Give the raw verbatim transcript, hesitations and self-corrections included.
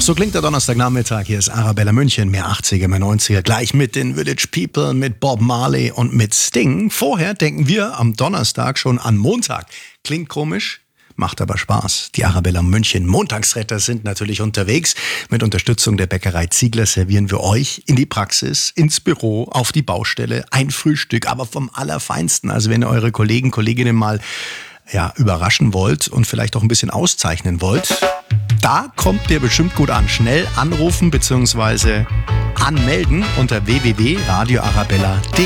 So klingt der Donnerstagnachmittag. Hier ist Arabella München, mehr achtziger, mehr neunziger. Gleich mit den Village People, mit Bob Marley und mit Sting. Vorher denken wir am Donnerstag schon an Montag. Klingt komisch, macht aber Spaß. Die Arabella München Montagsretter sind natürlich unterwegs. Mit Unterstützung der Bäckerei Ziegler servieren wir euch in die Praxis, ins Büro, auf die Baustelle ein Frühstück, aber vom Allerfeinsten. Also wenn ihr eure Kollegen, Kolleginnen mal ja, überraschen wollt und vielleicht auch ein bisschen auszeichnen wollt, da kommt der bestimmt gut an. Schnell anrufen bzw. anmelden unter w w w punkt radio arabella punkt de.